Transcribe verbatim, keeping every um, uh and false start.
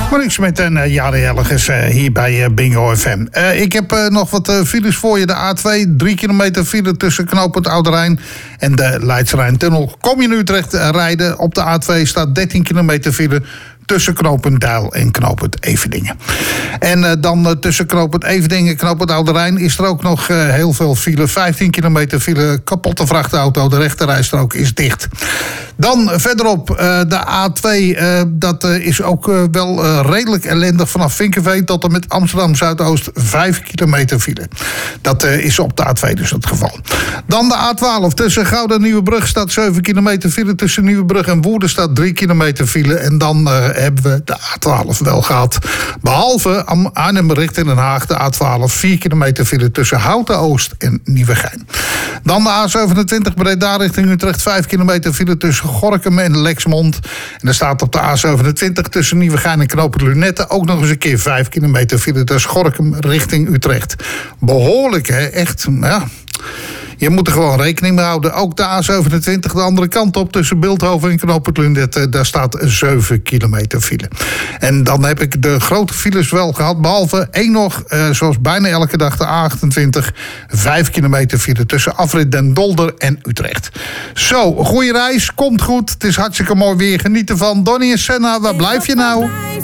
Maar niks met een uh, Jari Helgers uh, hier bij uh, Bingo F M. Uh, ik heb uh, nog wat uh, files voor je. De A twee, drie kilometer file tussen knooppunt Oude Rijn en de Leidse Rijntunnel. Kom je nu Utrecht uh, rijden, op de A twee staat dertien kilometer file tussen knooppunt Deil en knooppunt Everdingen. En uh, dan uh, tussen knooppunt Everdingen en knooppunt Oude Rijn is er ook nog uh, heel veel file. vijftien kilometer file, kapotte vrachtauto, de rechterrijstrook is dicht. Dan verderop uh, de A twee, uh, dat uh, is ook uh, wel uh, redelijk ellendig vanaf Vinkenveen tot en met Amsterdam Zuidoost, vijf kilometer file. Dat uh, is op de A twee dus het geval. Dan de A twaalf, tussen Gouda en Nieuwebrug staat zeven kilometer file. Tussen Nieuwebrug en Woerden staat drie kilometer file. En dan uh, hebben we de A twaalf wel gehad. Behalve Arnhem richting Den Haag, de A twaalf, vier kilometer file tussen Houten Oost en Nieuwegein. Dan de A zevenentwintig Breda richting Utrecht, vijf kilometer file tussen Gorinchem en Lexmond. En er staat op de A zevenentwintig tussen Nieuwegein en knooppunt Lunette ook nog eens een keer vijf kilometer file tussen Gorinchem richting Utrecht. Behoorlijk, hè? Echt, ja. Je moet er gewoon rekening mee houden. Ook de A zevenentwintig de andere kant op tussen Bilthoven en knooppunt Lunette. Daar staat zeven kilometer file. En dan heb ik de grote files wel gehad. Behalve één nog, eh, zoals bijna elke dag, de A achtentwintig. vijf kilometer file tussen Afrit Den Dolder en Utrecht. Zo, goede reis. Komt goed. Het is hartstikke mooi weer. Geniet ervan. Donnie en Senna, waar blijf je nou?